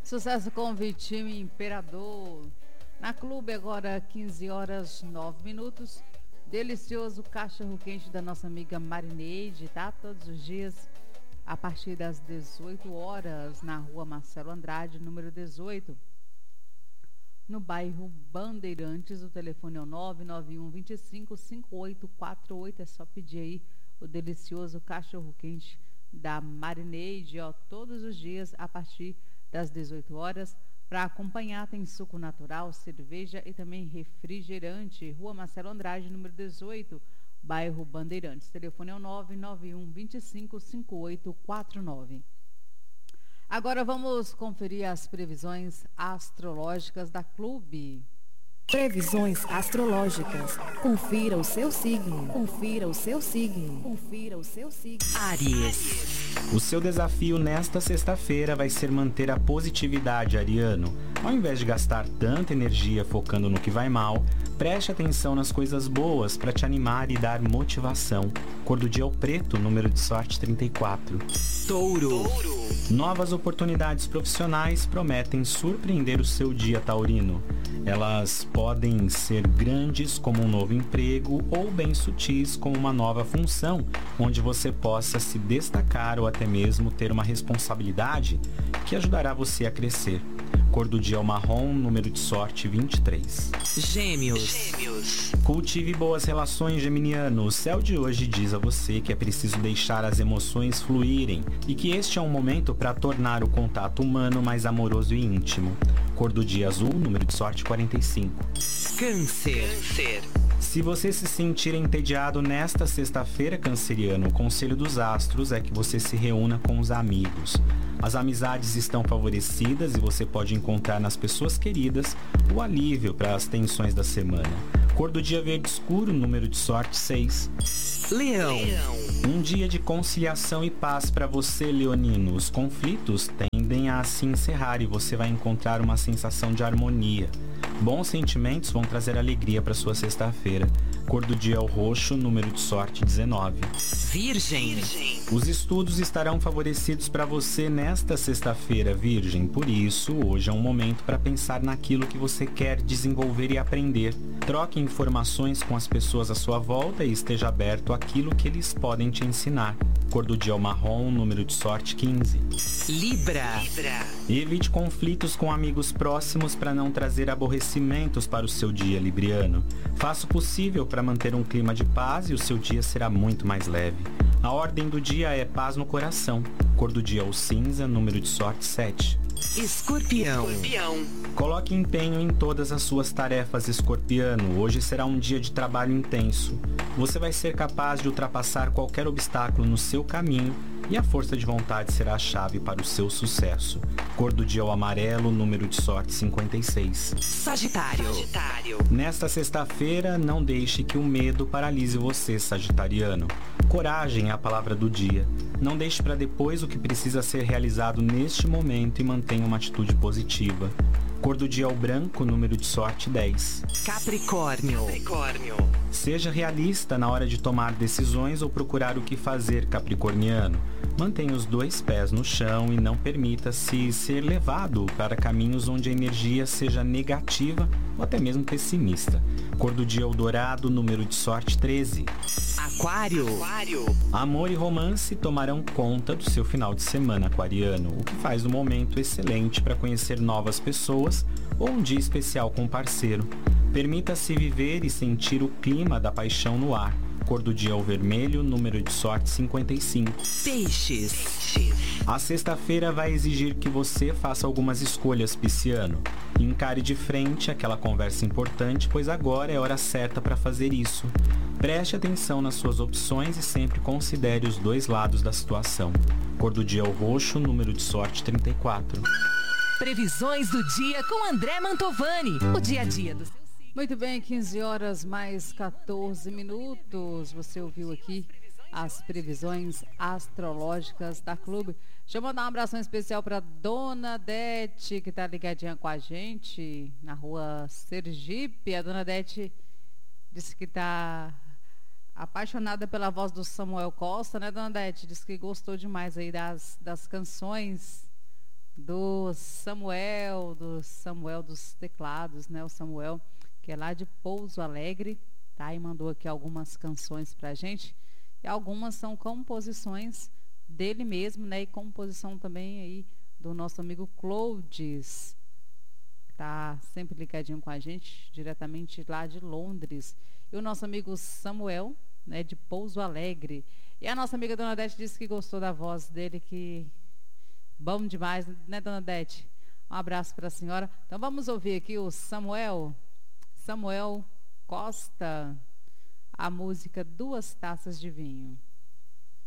Sucesso com o Vitinho Imperador. Na Clube agora 15 horas 9 minutos. Delicioso cachorro quente da nossa amiga Marineide, tá? Todos os dias a partir das 18 horas na rua Marcelo Andrade, número 18. No bairro Bandeirantes, o telefone é o 991 25 5848. É só pedir aí o delicioso cachorro quente da Marineide, ó, todos os dias a partir das 18 horas. Para acompanhar tem suco natural, cerveja e também refrigerante. Rua Marcelo Andrade, número 18, bairro Bandeirantes. Telefone é o 991 25 5849. Agora vamos conferir as previsões astrológicas da Clube. Previsões astrológicas. Confira o seu signo. Confira o seu signo. Confira o seu signo. Áries. O seu desafio nesta sexta-feira vai ser manter a positividade, ariano. Ao invés de gastar tanta energia focando no que vai mal, preste atenção nas coisas boas para te animar e dar motivação. Cor do dia é o preto, número de sorte 34. Touro. Novas oportunidades profissionais prometem surpreender o seu dia, taurino. Elas podem ser grandes, como um novo emprego, ou bem sutis, como uma nova função, onde você possa se destacar ou até mesmo ter uma responsabilidade que ajudará você a crescer. Cor do dia é o marrom, número de sorte 23. Gêmeos. Cultive boas relações, geminiano. O céu de hoje diz a você que é preciso deixar as emoções fluírem e que este é um momento para tornar o contato humano mais amoroso e íntimo. Cor do dia azul, número de sorte 45. Câncer. Se você se sentir entediado nesta sexta-feira, canceriano, o conselho dos astros é que você se reúna com os amigos. As amizades estão favorecidas e você pode encontrar nas pessoas queridas o alívio para as tensões da semana. Cor do dia verde escuro, número de sorte 6. Leão. Um dia de conciliação e paz para você, leonino. Os conflitos tendem a se encerrar e você vai encontrar uma sensação de harmonia. Bons sentimentos vão trazer alegria para sua sexta-feira. Cor do dia é o roxo, número de sorte 19. Virgem. Os estudos estarão favorecidos para você nesta sexta-feira, Virgem. Por isso, hoje é um momento para pensar naquilo que você quer desenvolver e aprender. Troque informações com as pessoas à sua volta e esteja aberto àquilo que eles podem te ensinar. Cor do dia é o marrom, número de sorte 15. Libra. Evite conflitos com amigos próximos para não trazer aborrecimentos para o seu dia, libriano. Faça o possível para manter um clima de paz e o seu dia será muito mais leve. A ordem do dia é paz no coração. Cor do dia é o cinza, número de sorte 7. Escorpião. Coloque empenho em todas as suas tarefas, escorpiano. Hoje será um dia de trabalho intenso. Você vai ser capaz de ultrapassar qualquer obstáculo no seu caminho e a força de vontade será a chave para o seu sucesso. Cor do dia é o amarelo, número de sorte 56. Sagitário. Nesta sexta-feira, não deixe que o medo paralise você, sagitariano. Coragem é a palavra do dia. Não deixe para depois o que precisa ser realizado neste momento e mantenha uma atitude positiva. Cor do dia é o branco, número de sorte 10. Capricórnio. Seja realista na hora de tomar decisões ou procurar o que fazer, capricorniano. Mantenha os dois pés no chão e não permita-se ser levado para caminhos onde a energia seja negativa ou até mesmo pessimista. Cor do dia é o dourado, número de sorte 13. Aquário. Amor e romance tomarão conta do seu final de semana, aquariano, o que faz do momento excelente para conhecer novas pessoas ou um dia especial com um parceiro. Permita-se viver e sentir o clima da paixão no ar. Cor do dia é o vermelho, número de sorte 55. Peixes. A sexta-feira vai exigir que você faça algumas escolhas, pisciano. Encare de frente aquela conversa importante, pois agora é a hora certa para fazer isso. Preste atenção nas suas opções e sempre considere os dois lados da situação. Cor do dia é o roxo, número de sorte 34. Previsões do dia com André Mantovani. O dia a dia do seu signo. Muito bem, 15 horas mais 14 minutos. Você ouviu aqui as previsões astrológicas da Clube. Deixa eu mandar um abração especial para Dona Dete, que está ligadinha com a gente na rua Sergipe. A Dona Dete disse que está apaixonada pela voz do Samuel Costa, né, Dona Dete? Disse que gostou demais aí das canções do Samuel dos teclados, né? O Samuel, que é lá de Pouso Alegre, tá? E mandou aqui algumas canções pra gente. E algumas são composições dele mesmo, né? E composição também aí do nosso amigo Cloudes, que tá sempre ligadinho com a gente, diretamente lá de Londres. E o nosso amigo Samuel, né? De Pouso Alegre. E a nossa amiga Dona Odete disse que gostou da voz dele, que bom demais, né, Dona Odete? Um abraço para a senhora. Então vamos ouvir aqui o Samuel Costa, a música Duas Taças de Vinho.